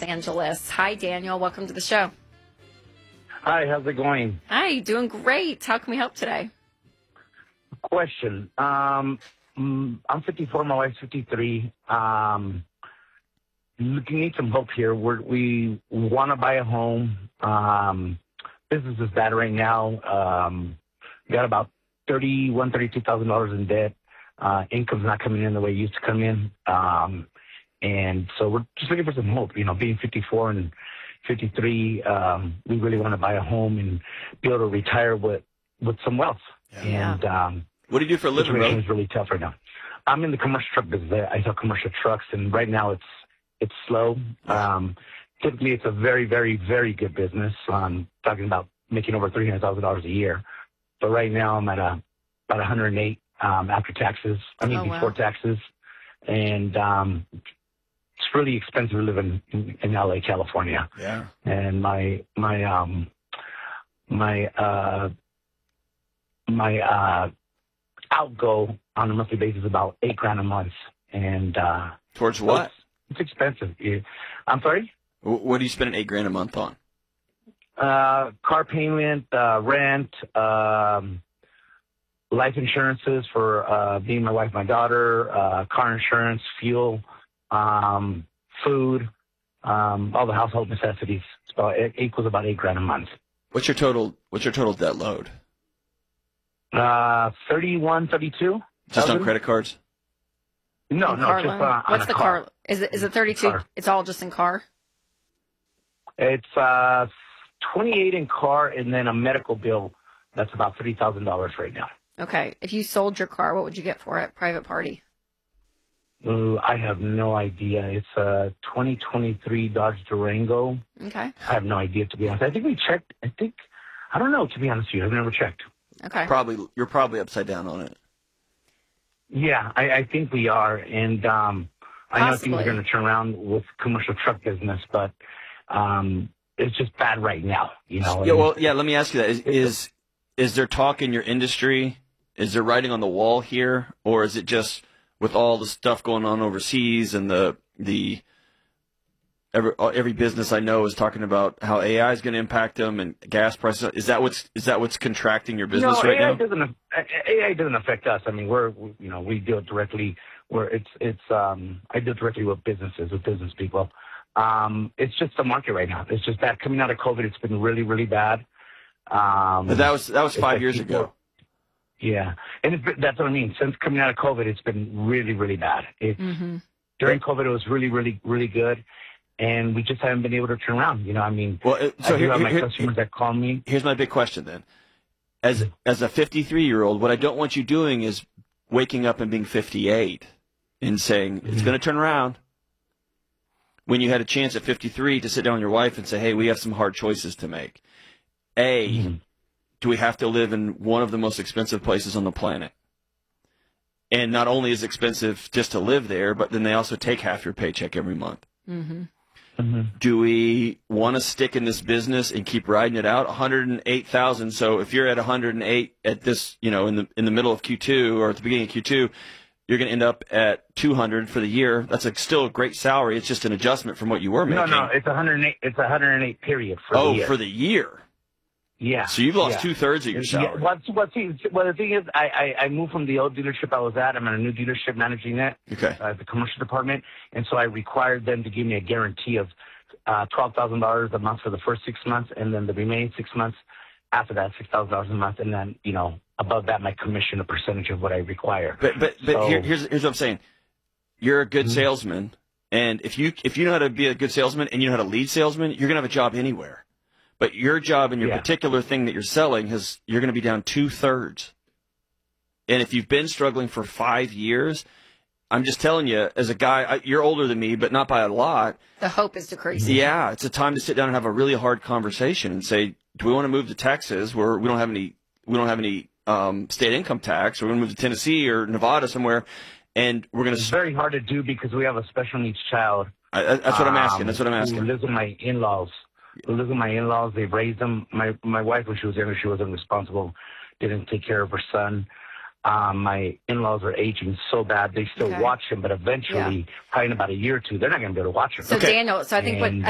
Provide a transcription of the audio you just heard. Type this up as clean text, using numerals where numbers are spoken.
Los Angeles. Hi, Daniel. Welcome to the show. Hi, how's it going? Hi, doing great. How can we help today? Question. I'm 54, my wife's 53. Need some help here. We want to buy a home. Business is bad right now. We got about $32,000 in debt. Income's not coming in the way it used to come in. And so we're just looking for some hope. You know, being 54 and 53, we really want to buy a home and be able to retire with some wealth. Yeah. And what do you do for a living, the bro? situation is really tough right now. I'm in the commercial truck business. I sell commercial trucks, and right now it's slow. Typically, it's a very, very, very good business. I'm talking about making over $300,000 a year. But right now, I'm at about 108 after taxes. Before taxes, and it's really expensive to live in LA, California. Yeah. And my outgo on a monthly basis is about $8,000 a month. And Towards what? It's expensive. I'm sorry? What do you spend $8,000 a month on? Car payment, rent, life insurances for me, my wife, my daughter, car insurance, fuel, food, all the household necessities. It equals about $8,000 a month. What's your total debt load? 31, 32. Just on credit cards? No, just on What's a the car? Is it 32? Car. It's all just in car? It's 28 in car, and then a medical bill that's about $3,000 right now. Okay. If you sold your car, what would you get for it? Private party? I have no idea. It's a 2023 Dodge Durango. Okay. I have no idea, to be honest. I think we checked. I don't know, to be honest with you. I've never checked. Okay. You're probably upside down on it. Yeah, I think we are. And I know things are Possibly. going to turn around with commercial truck business, but it's just bad right now, you know. Yeah, well, yeah, let me ask you that. Is there talk in your industry? Is there writing on the wall here? Or is it just with all the stuff going on overseas and every business I know is talking about how AI is going to impact them and gas prices? Is that what's contracting your business right now? AI doesn't affect us. I mean, we deal directly I deal directly with business people. It's just the market right now. It's just that coming out of COVID, it's been really, really bad. But that was 5 years ago. Yeah, and that's what I mean. Since coming out of COVID, it's been really, really bad. During COVID, it was really, really, really good, and we just haven't been able to turn around. You know, I mean, so I do have my customers that call me. Here's my big question then. As a 53-year-old, what I don't want you doing is waking up and being 58 and saying it's going to turn around. When you had a chance at 53 to sit down with your wife and say, hey, we have some hard choices to make. Do we have to live in one of the most expensive places on the planet? And not only is it expensive just to live there, but then they also take half your paycheck every month. Do we want to stick in this business and keep riding it out? 108,000. So if you're at 108 at this, in the middle of Q2 or at the beginning of Q2, you're going to end up at 200 for the year. That's still a great salary. It's just an adjustment from what you were making. No, it's 108. It's 108 period for the year. For the year. Yeah. So you've lost 2/3 of your salary. Well, the thing is, I moved from the old dealership I was at. I'm at a new dealership managing it. Okay. The commercial department, and so I required them to give me a guarantee of $12,000 a month for the first 6 months, and then the remaining 6 months after that, $6,000 a month, and then above that, my commission, a percentage of what I require. But here's what I'm saying. You're a good salesman, and if you know how to be a good salesman and you know how to lead salesman, you're gonna have a job anywhere. But your job and your particular thing that you're selling you're going to be down 2/3. And if you've been struggling for 5 years, I'm just telling you, as a guy, you're older than me, but not by a lot. The hope is decreasing. Yeah, it's a time to sit down and have a really hard conversation and say, do we want to move to Texas where we don't have any state income tax, or we're going to move to Tennessee or Nevada somewhere, and we're going to. It's very hard to do because we have a special needs child. That's what I'm asking. Who lives with my in-laws. They've raised them. My wife, when she was younger, she wasn't responsible, didn't take care of her son. My in-laws are aging so bad. They still watch him, but eventually, probably in about a year or two, they're not going to be able to watch him. So, Daniel, I think